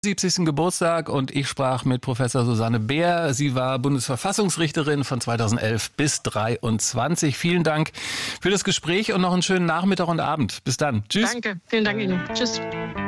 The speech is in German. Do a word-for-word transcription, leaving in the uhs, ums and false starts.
siebzigsten Geburtstag und ich sprach mit Professor Susanne Beer. Sie war Bundesverfassungsrichterin von zweitausendelf bis dreiundzwanzig. Vielen Dank für das Gespräch und noch einen schönen Nachmittag und Abend. Bis dann. Tschüss. Danke. Vielen Dank Ihnen. Tschüss.